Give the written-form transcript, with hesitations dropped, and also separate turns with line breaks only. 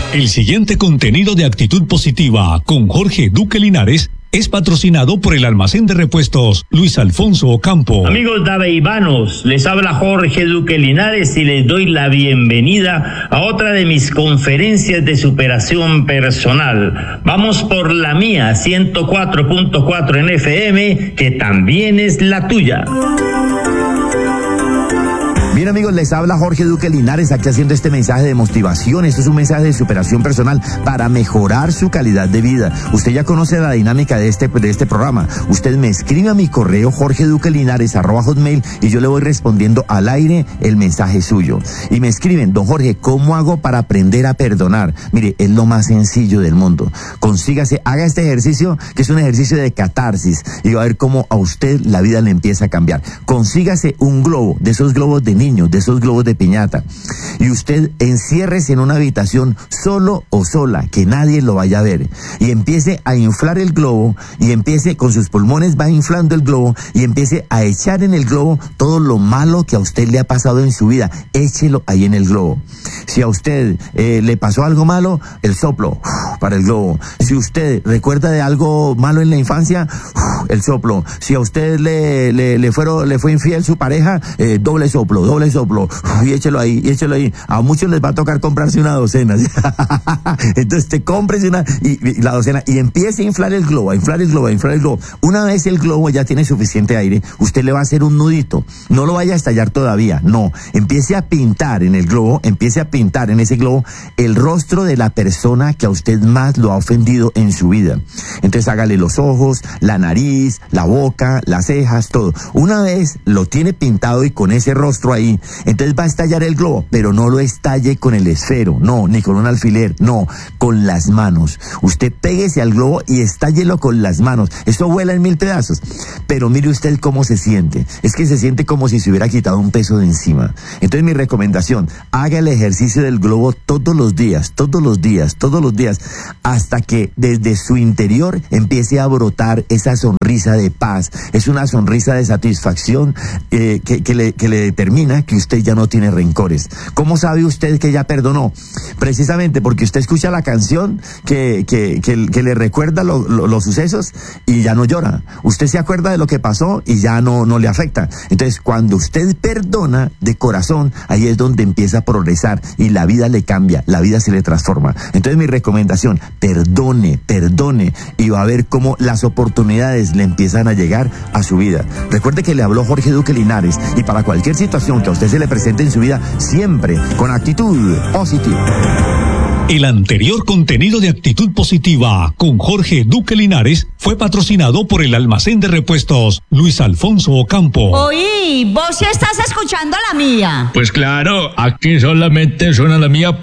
El siguiente contenido de Actitud Positiva con Jorge Duque Linares es patrocinado por el almacén de repuestos Luis Alfonso Ocampo.
Amigos daveivanos, les habla Jorge Duque Linares y les doy la bienvenida a otra de mis conferencias de superación personal. Vamos por la mía, 104.4 en FM, que también es la tuya.
Bien, amigos, les habla Jorge Duque Linares aquí haciendo este mensaje de motivación. Esto es un mensaje de superación personal para mejorar su calidad de vida. Usted ya conoce la dinámica de este programa. Usted me escribe a mi correo jorgeduquelinares@hotmail y yo le voy respondiendo al aire el mensaje suyo. Y me escriben: don Jorge, ¿cómo hago para aprender a perdonar? Mire, es lo más sencillo del mundo. Consígase, haga este ejercicio, que es un ejercicio de catarsis, y va a ver cómo a usted la vida le empieza a cambiar. Consígase un globo, de esos globos de niños, de esos globos de piñata, y usted enciérrese en una habitación solo o sola, que nadie lo vaya a ver, y empiece a inflar el globo, y empiece con sus pulmones, va inflando el globo, y empiece a echar en el globo todo lo malo que a usted le ha pasado en su vida. Échelo ahí en el globo. Si a usted le pasó algo malo, el soplo para el globo. Si usted recuerda de algo malo en la infancia, el soplo. Si a usted le fue infiel su pareja, doble soplo, y échelo ahí, y échelo ahí. A muchos les va a tocar comprarse una docena. Entonces te compres y la docena, y empiece a inflar el globo, a inflar el globo. Una vez el globo ya tiene suficiente aire, usted le va a hacer un nudito. No lo vaya a estallar todavía, no. Empiece a pintar en el globo, empiece a pintar en ese globo el rostro de la persona que a usted más lo ha ofendido en su vida. Entonces hágale los ojos, la nariz, la boca, las cejas, todo. Una vez lo tiene pintado y con ese rostro ahí, entonces va a estallar el globo, pero no lo estalle con el esfero, no, ni con un alfiler, no, con las manos. Usted péguese al globo y estállelo con las manos. Eso vuela en 1000 pedazos. Pero mire usted cómo se siente. Es que se siente como si se hubiera quitado un peso de encima. Entonces mi recomendación: haga el ejercicio del globo todos los días, hasta que desde su interior empiece a brotar esa sonrisa de paz. Es una sonrisa de satisfacción que le determina que usted ya no tiene rencores. ¿Cómo sabe usted que ya perdonó? Precisamente porque usted escucha la canción que le recuerda los sucesos y ya no llora. Usted se acuerda de lo que pasó y ya no le afecta. Entonces, cuando usted perdona de corazón, ahí es donde empieza a progresar y la vida le cambia, la vida se le transforma. Entonces, mi recomendación: perdone, y va a ver cómo las oportunidades le empiezan a llegar a su vida. Recuerde que le habló Jorge Duque Linares, y para cualquier situación que a usted se le presente en su vida, siempre con actitud positiva.
El anterior contenido de Actitud Positiva con Jorge Duque Linares fue patrocinado por el almacén de repuestos Luis Alfonso Ocampo.
Oí, vos sí estás escuchando la mía.
Pues claro, aquí solamente suena la mía.